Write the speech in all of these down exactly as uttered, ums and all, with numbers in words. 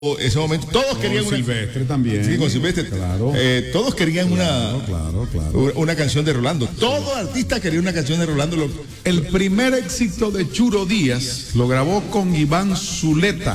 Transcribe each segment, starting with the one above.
ese momento todos querían con una Silvestre también. Sí, con Silvestre. Claro. Eh, todos querían Claro, una claro, claro. una canción de Rolando. Todo artista quería una canción de Rolando. Lo- El primer éxito de Churo Díaz lo grabó con Iván Zuleta.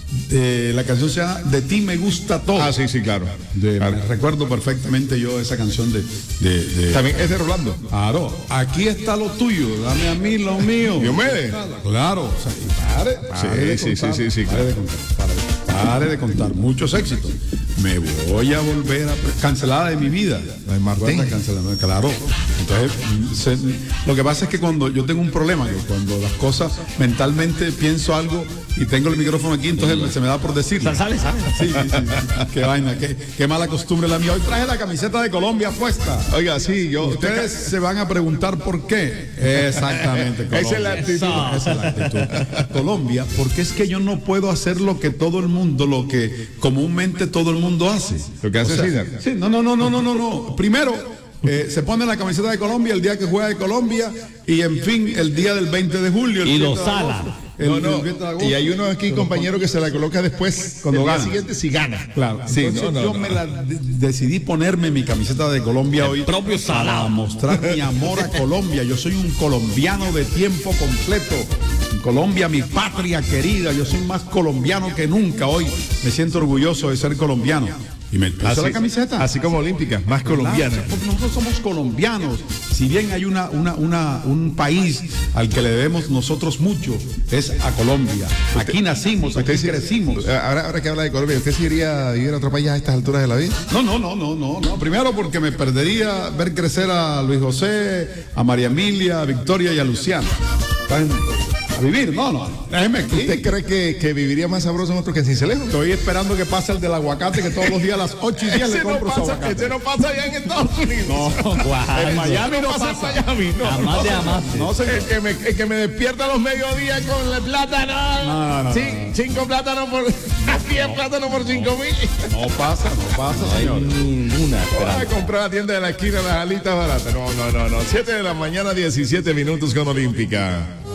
Eh, la canción se llama De ti me gusta todo. Ah, sí, sí, claro. De- Claro. me recuerdo perfectamente yo esa canción de, de, de- También es de Rolando. Claro, aquí está lo tuyo, dame a mí lo mío. Diomedes. Claro, o sea, y pare, pare de Sí, sí, contar, sí, sí, sí, pare claro. de contar, pare, pare de contar, muchos éxitos. Me voy a volver a cancelada de mi vida. La de Martín. ¿Recuerda? Cancelada, claro. Entonces, mm, se- lo que pasa es que cuando yo tengo un problema, que cuando las cosas mentalmente pienso algo y tengo el micrófono aquí, entonces me- se me da por decirlo. Sale, sale. Sí, sí, sí. Qué vaina, qué, qué mala costumbre la mía. Hoy traje la camiseta de Colombia puesta. Oiga, sí, yo. Ustedes se van a preguntar por qué. Exactamente. Colombia. Esa es la actitud. Esa es la actitud. Colombia, porque es que yo no puedo hacer lo que todo el mundo, lo que comúnmente todo el mundo hace. Lo que hace O sea, Sidar. Sí, no, no, no, no, no, no, no. Primero, eh, se pone la camiseta de Colombia el día que juega de Colombia y en fin, el día del veinte de julio. El Y lo siete de sala. agosto, el- No, el no. veinte de agosto. Y hay uno aquí, compañero, que se la coloca después, Cuando el día gana. siguiente, si gana. Claro, Sí, entonces no, no, yo no. me la de- decidí ponerme mi camiseta de Colombia hoy propio para salado. mostrar mi amor a Colombia. Yo soy un colombiano de tiempo completo. Colombia, mi patria querida. Yo soy más colombiano que nunca hoy. Me siento orgulloso de ser colombiano. Y me puse la camiseta. Así como olímpica, más colombiana. Claro, porque nosotros somos colombianos. Si bien hay una, una, una, un país al que le debemos nosotros mucho, es a Colombia. Aquí nacimos, aquí sí- crecimos. Ahora, ahora que habla de Colombia, ¿usted se iría a vivir a otro país a estas alturas de la vida? No, no, no, no, no, no. Primero porque me perdería ver crecer a Luis José, a María Emilia, a Victoria y a Luciana. Están a vivir, no, no. Déjeme aquí. ¿Usted cree que, que viviría más sabroso en otro que en Cincelejo? Estoy esperando que pase el del aguacate, que todos los días a las ocho y diez le compro su aguacate. no pasa allá en Estados Unidos. No, Guau. en Miami no pasa pasa. en Miami, no. Jamás de jamás. No, señor. El que me, el que me despierta a los mediodías con el plátano. No, no, Sí, no. cinco plátanos por. diez plátanos por cinco mil. No pasa, no pasa, señor. Ninguna Voy a esperanza. comprar a la tienda de la esquina las alitas baratas. No, no, no, no. siete de la mañana, diecisiete minutos con Olímpica.